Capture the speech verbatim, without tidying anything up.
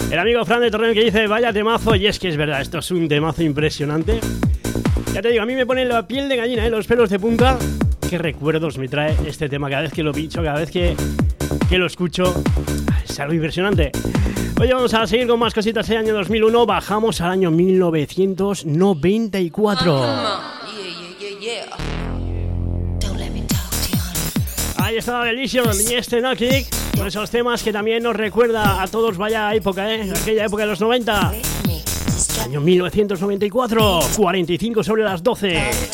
El amigo Fran de Torrent que dice vaya temazo, y es que es verdad, esto es un temazo impresionante. Ya te digo, a mí me pone la piel de gallina, ¿eh? Los pelos de punta. Qué recuerdos me trae este tema cada vez que lo pincho, cada vez que, que lo escucho. Es algo impresionante. Oye, vamos a seguir con más cositas. El año dos mil uno, bajamos al año mil novecientos noventa y cuatro. Ahí está Delition y este No Kick, con esos temas que también nos recuerda a todos, vaya época, ¿eh? Aquella época de los noventa. Año mil novecientos noventa y cuatro, cuarenta y cinco sobre las doce.